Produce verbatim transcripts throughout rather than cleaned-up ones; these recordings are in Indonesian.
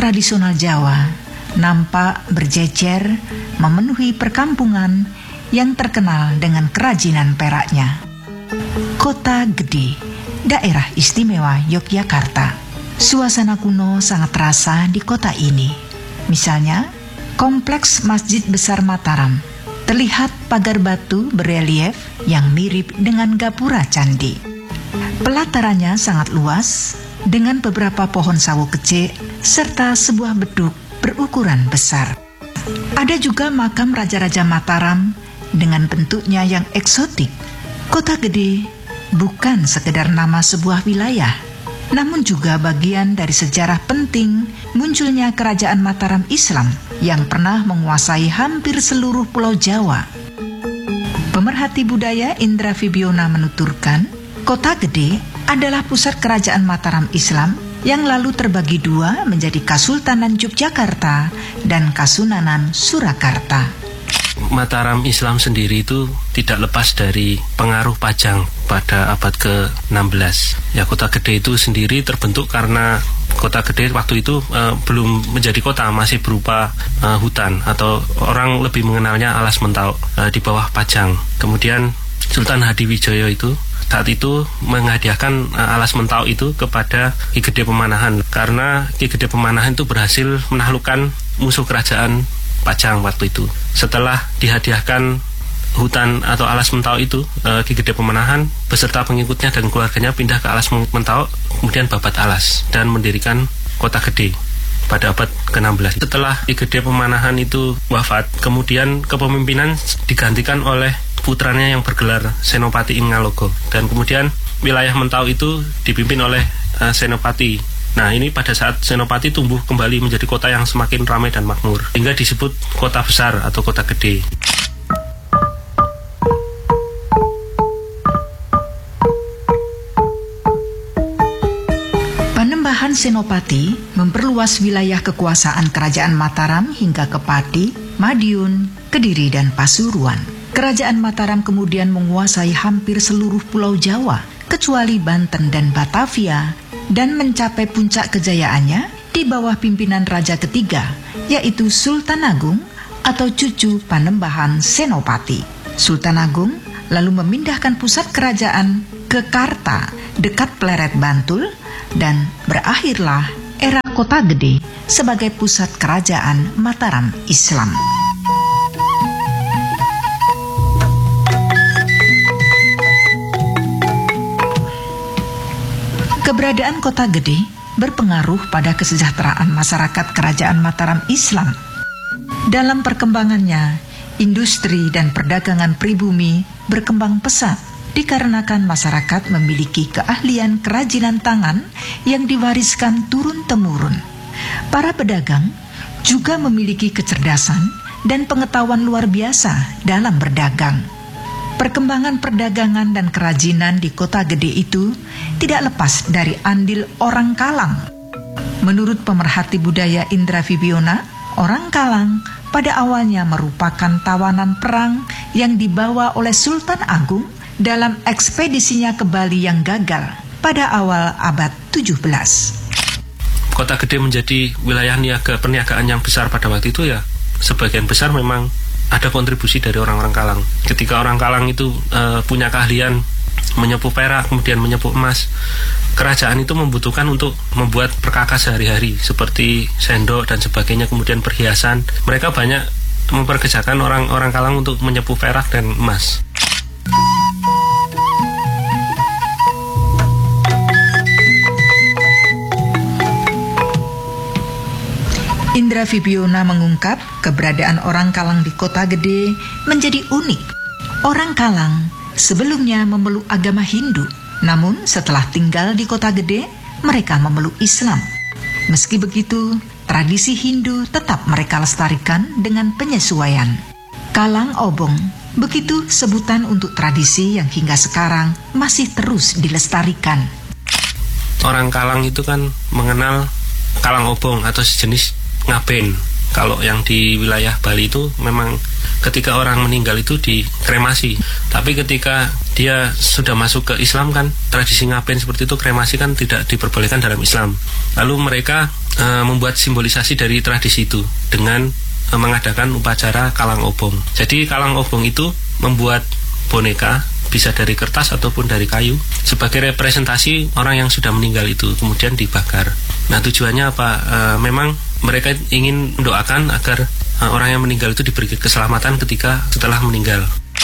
tradisional Jawa nampak berjejer memenuhi perkampungan yang terkenal dengan kerajinan peraknya. Kota Gede, daerah istimewa Yogyakarta. Suasana kuno sangat terasa di kota ini. Misalnya, Kompleks Masjid Besar Mataram. Terlihat pagar batu berelief yang mirip dengan gapura candi. Pelatarannya sangat luas dengan beberapa pohon sawo kecil serta sebuah beduk berukuran besar. Ada juga makam Raja-Raja Mataram dengan bentuknya yang eksotik. Kota Gede bukan sekedar nama sebuah wilayah, namun juga bagian dari sejarah penting munculnya Kerajaan Mataram Islam yang pernah menguasai hampir seluruh Pulau Jawa. Pemerhati budaya Indra Fibiona menuturkan, Kota Gede adalah pusat Kerajaan Mataram Islam yang lalu terbagi dua menjadi Kasultanan Yogyakarta dan Kasunanan Surakarta. Mataram Islam sendiri itu tidak lepas dari pengaruh Pajang pada abad ke enam belas. Ya, Kota Gede itu sendiri terbentuk karena Kota Gede waktu itu uh, belum menjadi kota, masih berupa uh, hutan atau orang lebih mengenalnya Alas Mentau uh, di bawah Pajang. Kemudian Sultan Hadiwijaya itu saat itu menghadiahkan uh, Alas Mentau itu kepada Ki Gede Pemanahan karena Ki Gede Pemanahan itu berhasil menaklukkan musuh kerajaan Pajang waktu itu. Setelah dihadiahkan hutan atau Alas Mentau itu, uh, Ki Gede Pemanahan beserta pengikutnya dan keluarganya pindah ke Alas Mentau, kemudian babat alas dan mendirikan Kota Gede pada abad ke enam belas. Setelah Ki Gede Pemanahan itu wafat, kemudian kepemimpinan digantikan oleh putranya yang bergelar Senopati Ingalogo, dan kemudian wilayah Mentau itu dipimpin oleh uh, Senopati. Nah, ini pada saat Senopati tumbuh kembali menjadi kota yang semakin ramai dan makmur, hingga disebut kota besar atau kota gede. Panembahan Senopati memperluas wilayah kekuasaan Kerajaan Mataram hingga ke Pati, Madiun, Kediri, dan Pasuruan. Kerajaan Mataram kemudian menguasai hampir seluruh Pulau Jawa, kecuali Banten dan Batavia, dan mencapai puncak kejayaannya di bawah pimpinan Raja ketiga, yaitu Sultan Agung atau cucu Panembahan Senopati. Sultan Agung lalu memindahkan pusat kerajaan ke Karta, dekat Pleret Bantul, dan berakhirlah era Kota Gede sebagai pusat kerajaan Mataram Islam. Keberadaan Kota Gede berpengaruh pada kesejahteraan masyarakat Kerajaan Mataram Islam. Dalam perkembangannya, industri dan perdagangan pribumi berkembang pesat dikarenakan masyarakat memiliki keahlian kerajinan tangan yang diwariskan turun-temurun. Para pedagang juga memiliki kecerdasan dan pengetahuan luar biasa dalam berdagang. Perkembangan perdagangan dan kerajinan di Kota Gede itu tidak lepas dari andil orang Kalang. Menurut pemerhati budaya Indra Fibiona, orang Kalang pada awalnya merupakan tawanan perang yang dibawa oleh Sultan Agung dalam ekspedisinya ke Bali yang gagal pada awal abad tujuh belas. Kota Gede menjadi wilayah niaga perniagaan yang besar pada waktu itu ya. Sebagian besar memang ada kontribusi dari orang-orang Kalang. Ketika orang Kalang itu e, punya keahlian menyepuh perak, kemudian menyepuh emas, kerajaan itu membutuhkan untuk membuat perkakas sehari-hari seperti sendok dan sebagainya, kemudian perhiasan. Mereka banyak memperkerjakan orang-orang Kalang untuk menyepuh perak dan emas. Indra Fibiona mengungkap keberadaan orang Kalang di Kota Gede menjadi unik. Orang Kalang sebelumnya memeluk agama Hindu, namun setelah tinggal di Kota Gede, mereka memeluk Islam. Meski begitu, tradisi Hindu tetap mereka lestarikan dengan penyesuaian. Kalang Obong, begitu sebutan untuk tradisi yang hingga sekarang masih terus dilestarikan. Orang Kalang itu kan mengenal Kalang Obong atau sejenis ngaben. Kalau yang di wilayah Bali itu memang ketika orang meninggal itu dikremasi. Tapi ketika dia sudah masuk ke Islam kan, tradisi ngaben seperti itu, kremasi kan tidak diperbolehkan dalam Islam. Lalu mereka e, membuat simbolisasi dari tradisi itu dengan e, mengadakan upacara kalang obong. Jadi kalang obong itu membuat boneka, bisa dari kertas ataupun dari kayu, sebagai representasi orang yang sudah meninggal itu, kemudian dibakar. Nah, tujuannya apa? E, memang mereka ingin mendoakan agar e, orang yang meninggal itu diberi keselamatan ketika setelah meninggal.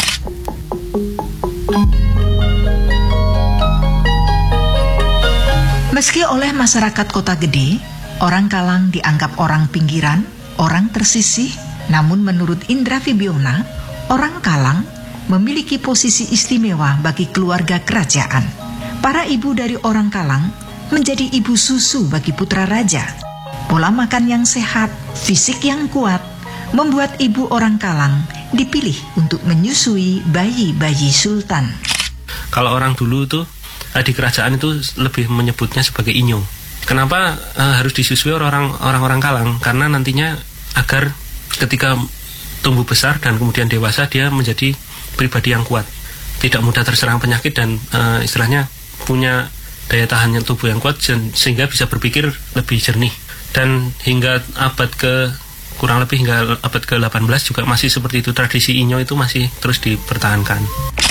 Meski oleh masyarakat Kota Gede, orang Kalang dianggap orang pinggiran, orang tersisih, namun menurut Indra Fibiona, orang Kalang memiliki posisi istimewa bagi keluarga kerajaan. Para ibu dari orang Kalang menjadi ibu susu bagi putra raja. Pola makan yang sehat, fisik yang kuat, membuat ibu orang Kalang dipilih untuk menyusui bayi-bayi sultan. Kalau orang dulu itu di kerajaan itu lebih menyebutnya sebagai inyo. Kenapa uh, harus disusui orang orang-orang Kalang? Karena nantinya agar ketika tumbuh besar dan kemudian dewasa dia menjadi pribadi yang kuat, tidak mudah terserang penyakit dan uh, istilahnya punya daya tahan tubuh yang kuat sehingga bisa berpikir lebih jernih. Dan hingga abad ke kurang lebih hingga abad ke delapan belas juga masih seperti itu, tradisi inyo itu masih terus dipertahankan.